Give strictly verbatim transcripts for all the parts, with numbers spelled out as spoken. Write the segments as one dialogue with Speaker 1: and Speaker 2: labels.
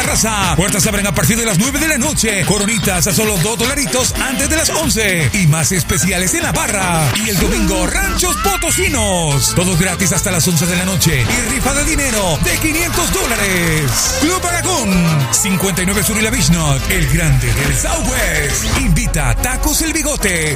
Speaker 1: raza. Puertas abren a partir de las nueve de la noche. Coronitas a solo dos dolaritos antes de las once. Y más especiales en la barra. Y el domingo, Ranchos Potosinos. Todos gratis hasta las once de la noche. Y rifa de dinero de quinientos dólares. Club Aragón, cincuenta y nueve Sur y la Bishnot, el grande del Southwest. Invita a Tacos El Bigotes.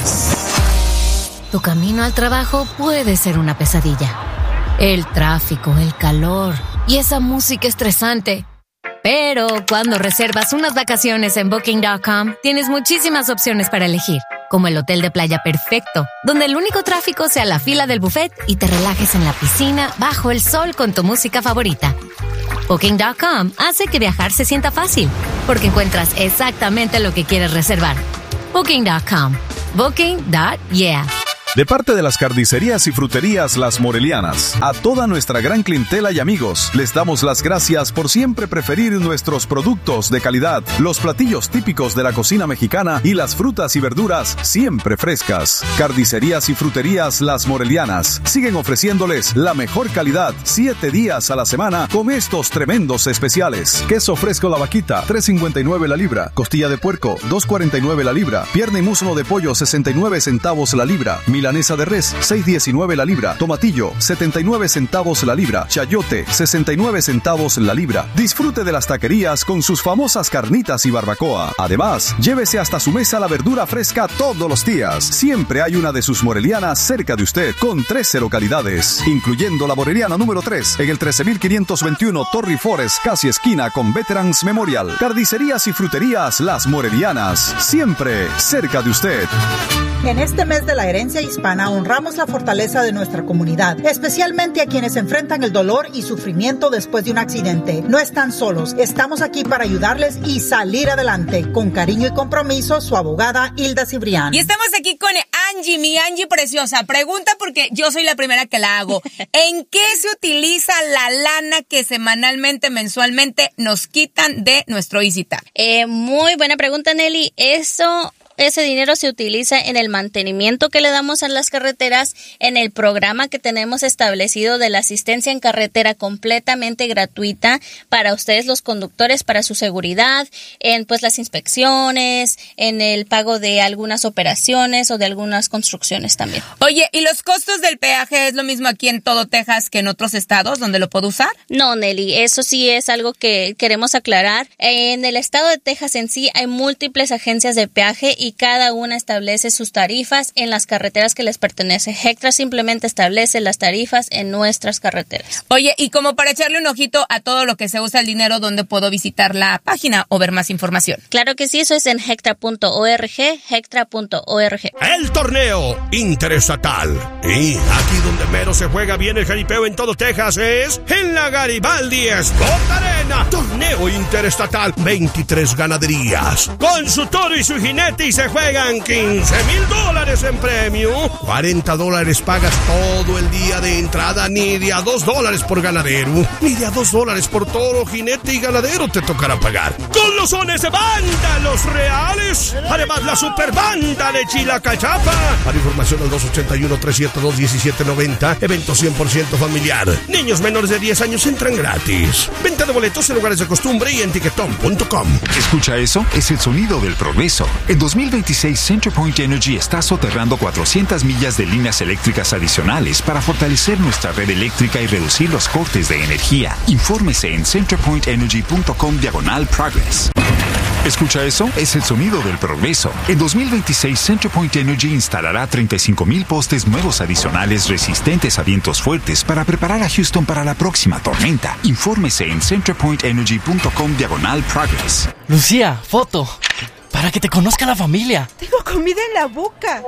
Speaker 2: Tu camino al trabajo puede ser una pesadilla. El tráfico, el calor y esa música estresante. Pero cuando reservas unas vacaciones en Booking punto com, tienes muchísimas opciones para elegir, como el hotel de playa perfecto, donde el único tráfico sea la fila del buffet y te relajes en la piscina bajo el sol con tu música favorita. Booking punto com hace que viajar se sienta fácil, porque encuentras exactamente lo que quieres reservar. Booking punto com. Booking punto yeah.
Speaker 3: De parte de las carnicerías y fruterías Las Morelianas, a toda nuestra gran clientela y amigos, les damos las gracias por siempre preferir nuestros productos de calidad, los platillos típicos de la cocina mexicana y las frutas y verduras siempre frescas. Carnicerías y fruterías Las Morelianas siguen ofreciéndoles la mejor calidad siete días a la semana con estos tremendos especiales. Queso fresco La Vaquita, tres cincuenta y nueve la libra. Costilla de puerco, dos cuarenta y nueve la libra. Pierna y muslo de pollo, sesenta y nueve centavos la libra. Milanesa de res, seis diecinueve la libra. Tomatillo, setenta y nueve centavos la libra. Chayote, sesenta y nueve centavos la libra. Disfrute de las taquerías con sus famosas carnitas y barbacoa. Además, llévese hasta su mesa la verdura fresca todos los días. Siempre hay una de sus morelianas cerca de usted, con trece localidades, incluyendo la Moreliana número tres, en el trece mil quinientos veintiuno Torrey Forest, casi esquina con Veterans Memorial. Carnicerías y fruterías Las Morelianas, siempre cerca de usted.
Speaker 4: En este mes de la herencia hispana honramos la fortaleza de nuestra comunidad, especialmente a quienes enfrentan el dolor y sufrimiento después de un accidente. No están solos, estamos aquí para ayudarles y salir adelante. Con cariño y compromiso, su abogada Hilda Cibrián.
Speaker 5: Y estamos aquí con Angie, mi Angie preciosa. Pregunta porque yo soy la primera que la hago. ¿En qué se utiliza la lana que semanalmente, mensualmente nos quitan de nuestro EasyTap?
Speaker 6: Eh, muy buena pregunta, Nelly. Eso... Ese dinero se utiliza en el mantenimiento que le damos a las carreteras, en el programa que tenemos establecido de la asistencia en carretera completamente gratuita para ustedes los conductores, para su seguridad, en pues las inspecciones, en el pago de algunas operaciones o de algunas construcciones también.
Speaker 5: Oye, ¿y los costos del peaje es lo mismo aquí en todo Texas que en otros estados donde lo puedo usar?
Speaker 6: No, Nelly, eso sí es algo que queremos aclarar. En el estado de Texas en sí hay múltiples agencias de peaje y y cada una establece sus tarifas en las carreteras que les pertenece. Hectra simplemente establece las tarifas en nuestras carreteras.
Speaker 5: Oye, y como para echarle un ojito a todo lo que se usa el dinero, ¿dónde puedo visitar la página o ver más información?
Speaker 6: Claro que sí, eso es en hectra punto org, hectra punto org.
Speaker 7: El torneo interestatal. Y aquí donde mero se juega bien el jaripeo en todo Texas es en la Garibaldi Sport Arena. Torneo interestatal, veintitrés ganaderías. Con su toro y su jinete y se juegan quince mil dólares en premio. cuarenta dólares pagas todo el día de entrada, ni de a dos dólares por ganadero, ni de a dos dólares por toro, jinete y ganadero te tocará pagar. Con los sones de banda, los reales. Además, la super banda de Chilacachapa. Para información al dos ochenta y uno, tres siete dos, diecisiete noventa. Evento cien por ciento familiar. Niños menores de diez años entran gratis. Venta de boletos en lugares de costumbre y en tiquetón punto com.
Speaker 8: ¿Escucha eso? Es el sonido del progreso. En dos mil veintiséis, CenterPoint Energy está soterrando cuatrocientas millas de líneas eléctricas adicionales para fortalecer nuestra red eléctrica y reducir los cortes de energía. Infórmese en centerpoint energy punto com diagonal progress. ¿Escucha eso? Es el sonido del progreso. En dos mil veintiséis, CenterPoint Energy instalará treinta y cinco mil postes nuevos adicionales resistentes a vientos fuertes para preparar a Houston para la próxima tormenta. Infórmese en centerpoint energy punto com diagonal progress.
Speaker 9: Lucía, foto. Para que te conozca la familia.
Speaker 10: Tengo comida en la boca.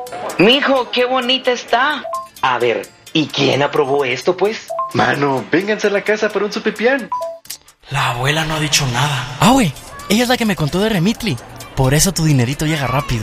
Speaker 11: Mijo, qué bonita está. A ver, ¿y quién aprobó esto, pues?
Speaker 12: Mano, vénganse a la casa para un supipián.
Speaker 9: La abuela no ha dicho nada. Ah, güey, ella es la que me contó de Remitly. Por eso tu dinerito llega rápido.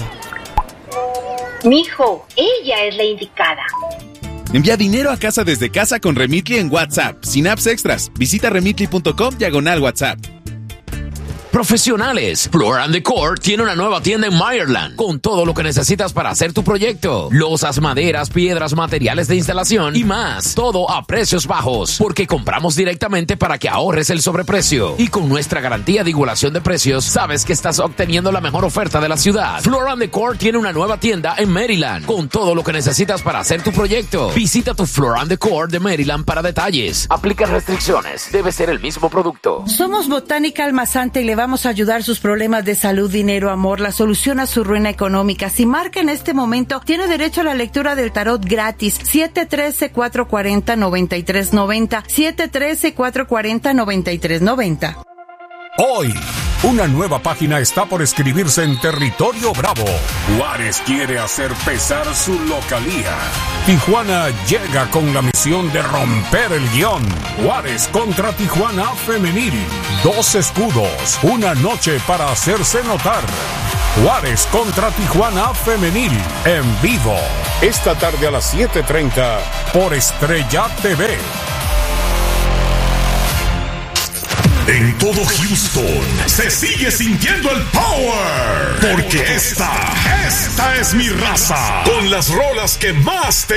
Speaker 13: Mijo, ella es la indicada.
Speaker 14: Envía dinero a casa desde casa con Remitly en WhatsApp, sin apps extras. Visita remitly punto com diagonal WhatsApp.
Speaker 15: profesionales. Floor and Decor tiene una nueva tienda en Meyerland con todo lo que necesitas para hacer tu proyecto. Losas, maderas, piedras, materiales de instalación y más. Todo a precios bajos porque compramos directamente para que ahorres el sobreprecio. Y con nuestra garantía de igualación de precios, sabes que estás obteniendo la mejor oferta de la ciudad. Floor and Decor tiene una nueva tienda en Maryland con todo lo que necesitas para hacer tu proyecto. Visita tu Floor and Decor de Maryland para detalles. Aplica restricciones. Debe ser el mismo producto.
Speaker 10: Somos Botánica Almazante y le vamos a ayudar sus problemas de salud, dinero, amor, la solución a su ruina económica. Si marca en este momento, tiene derecho a la lectura del tarot gratis. siete uno tres, cuatro cuatro cero, nueve tres nueve cero. siete uno tres, cuatro cuatro cero, nueve tres nueve cero.
Speaker 16: Hoy, una nueva página está por escribirse en territorio Bravo. Juárez quiere hacer pesar su localía. Tijuana llega con la misión de romper el guión. Juárez contra Tijuana femenil. Dos escudos, una noche para hacerse notar. Juárez contra Tijuana femenil, en vivo. Esta tarde a las siete treinta por Estrella T V.
Speaker 17: En todo Houston se sigue sintiendo el power, porque esta, esta es mi raza, con las rolas que más te